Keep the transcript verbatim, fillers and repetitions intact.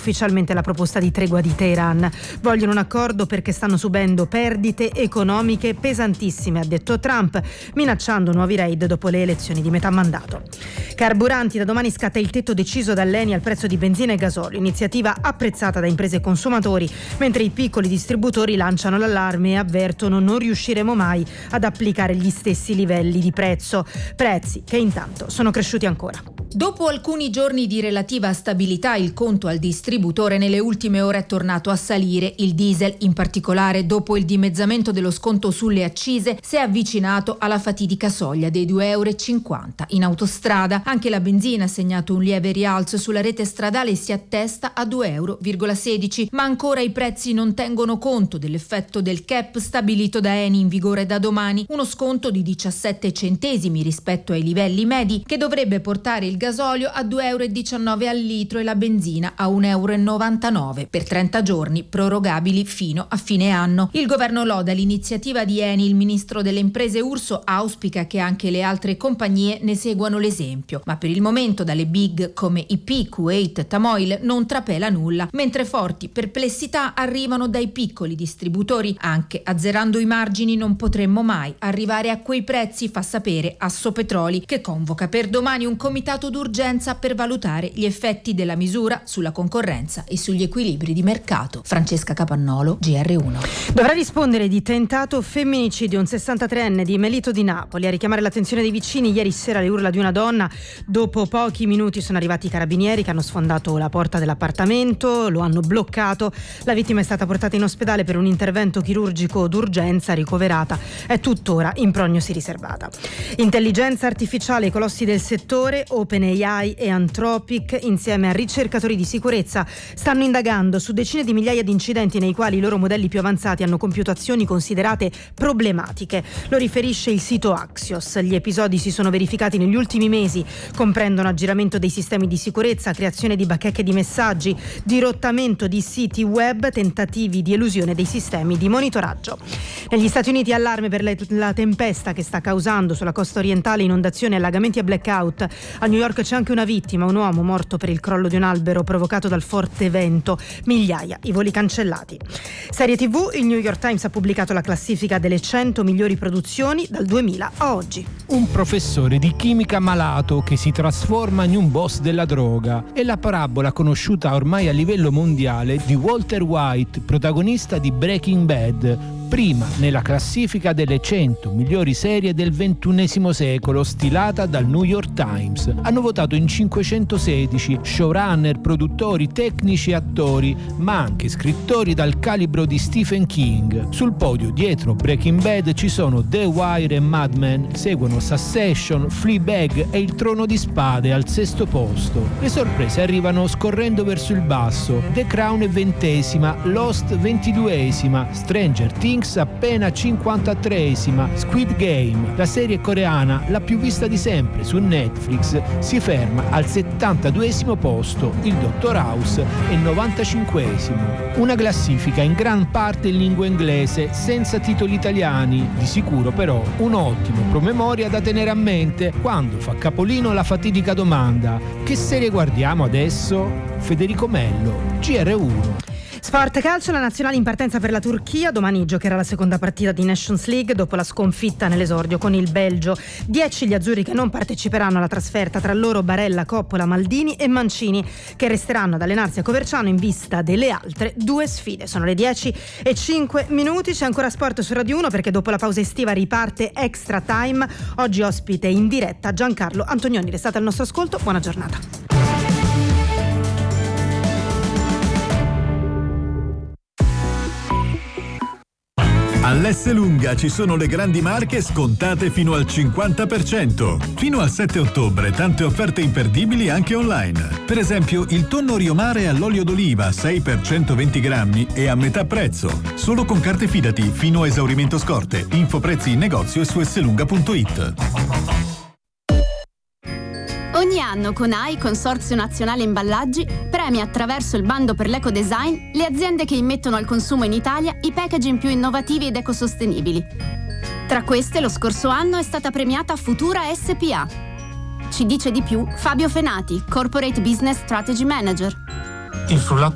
ufficialmente la proposta di tregua di Teheran. Vogliono un accordo perché stanno subendo perdite economiche pesantissime, ha detto Trump, minacciando nuovi raid dopo le elezioni di metà mandato. Carburanti, da domani scatta il tetto deciso dall'Eni al prezzo di benzina e gasolio, iniziativa apprezzata da imprese e consumatori, mentre i piccoli distributori lanciano l'allarme e avvertono: non riusciremo mai ad applicare gli stessi livelli di prezzo, prezzi che intanto sono cresciuti ancora. Dopo alcuni giorni di relativa stabilità, il conto al distributore nelle ultime ore è tornato a salire. Il diesel, in particolare dopo il dimezzamento dello sconto sulle accise, si è avvicinato alla fatidica soglia dei due euro e cinquanta. In autostrada anche la benzina ha segnato un lieve rialzo, sulla rete stradale si attesta a due virgola sedici euro, ma ancora i prezzi non tengono conto dell'effetto del cap stabilito da Eni in vigore da domani, uno sconto di diciassette centesimi rispetto ai livelli medi che dovrebbe portare il gasolio a due euro e diciannove al litro e la benzina a un euro e novantanove per trenta giorni, prorogabili fino a fine anno. Il governo loda l'iniziativa di Eni, il ministro delle imprese Urso auspica che anche le altre compagnie ne seguano l'esempio, ma per il momento dalle big come I P, Kuwait, Tamoil non trapela nulla, mentre forti perplessità arrivano dai piccoli distributori. Anche azzerando i margini non potremmo mai arrivare a quei prezzi, fa sapere Assopetroli, che convoca per domani un comitato d'urgenza per valutare gli effetti della misura sulla concorrenza e sugli equilibri di mercato. Francesca Capannolo, G R uno. Dovrà rispondere di tentato femminicidio un sessantatreenne di Melito di Napoli. A richiamare l'attenzione dei vicini ieri sera le urla di una donna. Dopo pochi minuti sono arrivati i carabinieri che hanno sfondato la porta dell'appartamento, lo hanno bloccato. La vittima è stata portata in ospedale per un intervento chirurgico d'urgenza, ricoverata, è tuttora in prognosi riservata. Intelligenza artificiale, i colossi del settore, OpenAI e Anthropic, insieme a ricercatori di sicurezza, stanno indagando su decine di migliaia di incidenti nei quali i loro modelli più avanzati hanno compiuto azioni considerate problematiche. Lo riferisce il sito Axios. Gli episodi si sono verificati negli ultimi mesi, comprendono aggiramento dei sistemi di sicurezza, creazione di bacheche di messaggi, dirottamento di siti web, tentativi di elusione dei sistemi di monitoraggio. Negli Stati Uniti allarme per la tempesta che sta causando sulla costa orientale inondazioni, allagamenti e blackout. A New York c'è anche una vittima, un uomo morto per il crollo di un albero provocato dal forte vento, migliaia i voli cancellati. Serie tivù, il New York Times ha pubblicato la classifica delle cento migliori produzioni dal duemila a oggi. Un professore di chimica malato che si trasforma in un boss della droga è la parabola conosciuta ormai a livello mondiale di Walter White, protagonista di Breaking Bad, prima nella classifica delle cento migliori serie del ventunesimo secolo stilata dal New York Times. Hanno votato in cinquecentosedici showrunner, produttori, tecnici e attori, ma anche scrittori dal calibro di Stephen King. Sul podio dietro Breaking Bad ci sono The Wire e Mad Men, seguono Succession, Fleabag e Il Trono di Spade al sesto posto. Le sorprese arrivano scorrendo verso il basso. The Crown è ventesima, Lost ventiduesima, Stranger Things appena cinquantatreesima, Squid Game, la serie coreana la più vista di sempre su Netflix, si ferma al settantaduesimo posto, il Dottor House è novantacinquesimo. Una classifica in gran parte in lingua inglese, senza titoli italiani, di sicuro però un ottimo promemoria da tenere a mente quando fa capolino la fatidica domanda: che serie guardiamo adesso? Federico Mello, G R uno. Sport calcio, la nazionale in partenza per la Turchia. Domani giocherà la seconda partita di Nations League dopo la sconfitta nell'esordio con il Belgio. Dieci gli azzurri che non parteciperanno alla trasferta, tra loro Barella, Coppola, Maldini e Mancini, che resteranno ad allenarsi a Coverciano in vista delle altre due sfide. Sono le dieci e cinque minuti, c'è ancora sport su Radio uno perché dopo la pausa estiva riparte Extra Time. Oggi ospite in diretta Giancarlo Antonioni. Restate al nostro ascolto, buona giornata. All'Esselunga ci sono le grandi marche scontate fino al cinquanta per cento. Fino al sette ottobre tante offerte imperdibili anche online. Per esempio il tonno Riomare all'olio d'oliva sei per centoventi grammi e a metà prezzo. Solo con carte Fidati fino a esaurimento scorte. Info prezzi in negozio e su esselunga punto it. Ogni anno CONAI, Consorzio Nazionale Imballaggi, premia attraverso il bando per l'ecodesign le aziende che immettono al consumo in Italia i packaging più innovativi ed ecosostenibili. Tra queste lo scorso anno è stata premiata Futura S P A. Ci dice di più Fabio Fenati, Corporate Business Strategy Manager. Il frullato